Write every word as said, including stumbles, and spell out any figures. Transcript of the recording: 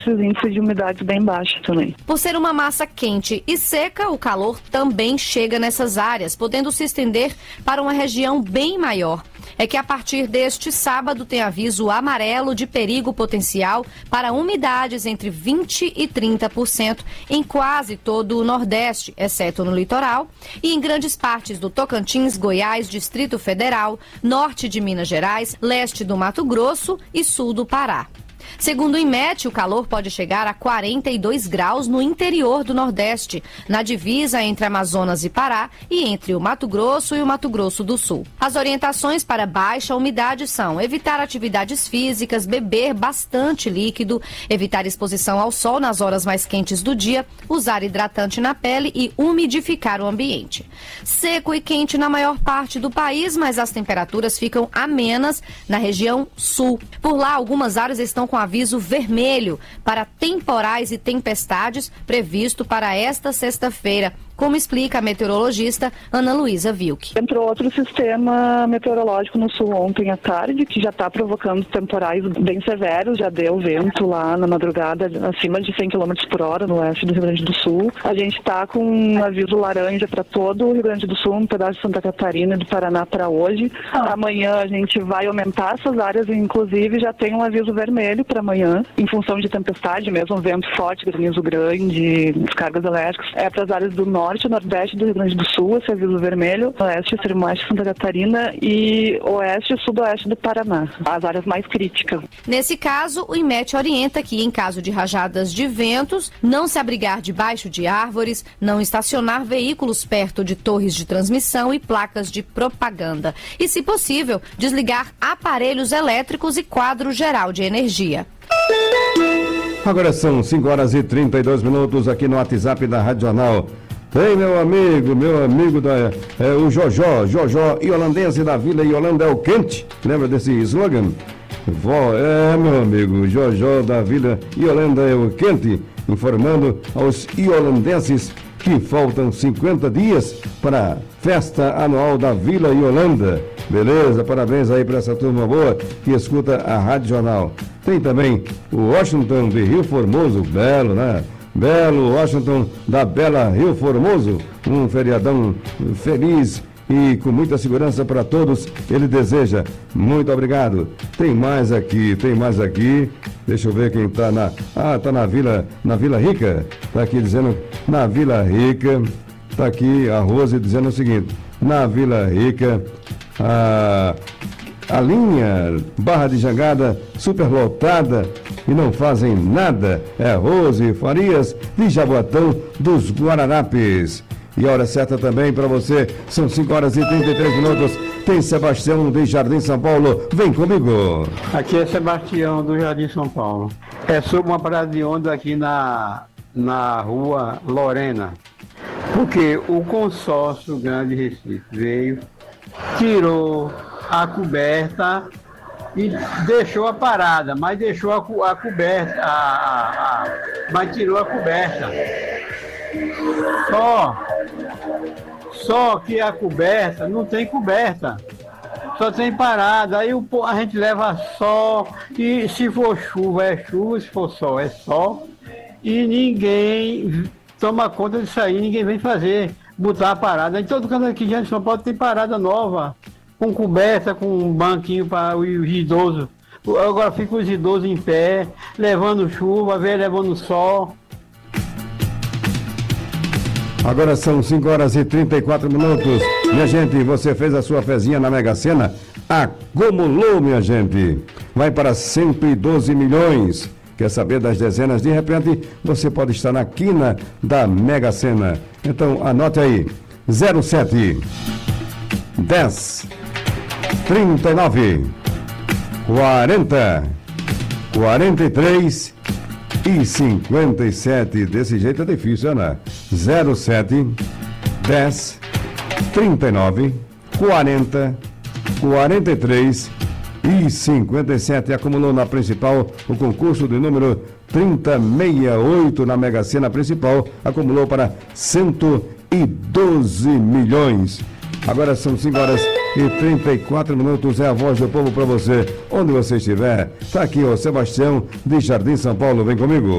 Esses índices de umidade bem baixos também. Por ser uma massa quente e seca, o calor também chega nessas áreas, podendo se estender para uma região bem maior. É que a partir deste sábado tem aviso amarelo de perigo potencial para umidades entre vinte e trinta por cento em quase todo o Nordeste, exceto no litoral, e em grandes partes do Tocantins, Goiás, Distrito Federal, norte de Minas Gerais, leste do Mato Grosso e sul do Pará. Segundo o INMET, o calor pode chegar a quarenta e dois graus no interior do Nordeste, na divisa entre Amazonas e Pará e entre o Mato Grosso e o Mato Grosso do Sul. As orientações para baixa umidade são evitar atividades físicas, beber bastante líquido, evitar exposição ao sol nas horas mais quentes do dia, usar hidratante na pele e umidificar o ambiente. Seco e quente na maior parte do país, mas as temperaturas ficam amenas na região sul. Por lá, algumas áreas estão com aviso vermelho para temporais e tempestades previsto para esta sexta-feira, como explica a meteorologista Ana Luísa Vilk. Entrou outro sistema meteorológico no sul ontem à tarde, que já está provocando temporais bem severos, já deu vento lá na madrugada acima de cem quilômetros por hora no oeste do Rio Grande do Sul. A gente está com um aviso laranja para todo o Rio Grande do Sul, um pedaço de Santa Catarina e do Paraná para hoje. Amanhã a gente vai aumentar essas áreas, inclusive já tem um aviso vermelho para amanhã, em função de tempestade, mesmo vento forte, granizo grande, descargas elétricas. É para as áreas do norte norte e nordeste do Rio Grande do Sul, esse aviso vermelho, oeste, extremo oeste de Santa Catarina e oeste e sudoeste do Paraná, as áreas mais críticas. Nesse caso, o INMET orienta que, em caso de rajadas de ventos, não se abrigar debaixo de árvores, não estacionar veículos perto de torres de transmissão e placas de propaganda e, se possível, desligar aparelhos elétricos e quadro geral de energia. Agora são cinco horas e trinta e dois minutos aqui no WhatsApp da Rádio Jornal. Tem meu amigo, meu amigo, da, é, o Jojó, Jojó, iolandense da Vila Iolanda é o quente. Lembra desse slogan? Vó, é, meu amigo, Jojó da Vila Iolanda é o quente, informando aos iolandenses que faltam cinquenta dias para a festa anual da Vila Iolanda. Beleza? Parabéns aí para essa turma boa que escuta a Rádio Jornal. Tem também o Washington de Rio Formoso, belo, né? Belo Washington da Bela Rio Formoso, um feriadão feliz e com muita segurança para todos, ele deseja. Muito obrigado. Tem mais aqui, tem mais aqui. Deixa eu ver quem está na... Ah, está na Vila, na Vila Rica. Está aqui dizendo, na Vila Rica, está aqui a Rose dizendo o seguinte, na Vila Rica, a... A linha Barra de Jangada superlotada e não fazem nada. É Rose Farias de Jaboatão dos Guararapes. E a hora certa também para você, são cinco horas e trinta e três minutos. Tem Sebastião de Jardim São Paulo. Vem comigo. Aqui é Sebastião do Jardim São Paulo. É sobre uma parada de onda aqui na, na rua Lorena. Porque o consórcio Grande Recife veio, tirou a coberta e deixou a parada, mas deixou a, a coberta, a, a, a, mas tirou a coberta. Só, só que a coberta não tem coberta, só tem parada. Aí o, a gente leva sol e se for chuva é chuva, se for sol é sol e ninguém toma conta disso aí, ninguém vem fazer, botar a parada. Em todo canto aqui de São Paulo tem parada nova, com coberta, com um banquinho para os idosos. Agora ficam os idosos em pé, levando chuva, vem levando sol. Agora são cinco horas e trinta e quatro minutos. Minha gente, você fez a sua fezinha na Mega Sena? Acumulou, minha gente. Vai para cento e doze milhões. Quer saber das dezenas? De repente, você pode estar na quina da Mega Sena. Então, anote aí. zero sete, dez, trinta e nove, quarenta, quarenta e três e cinquenta e sete. Desse jeito é difícil, né? zero sete, dez, trinta e nove, quarenta, quarenta e três e cinquenta e sete. Acumulou na principal o concurso de número trinta sessenta e oito na Mega Sena principal. Acumulou para cento e doze milhões. Agora são cinco horas e trinta e quatro minutos. É a voz do povo para você, onde você estiver. Está aqui o Sebastião de Jardim São Paulo. Vem comigo.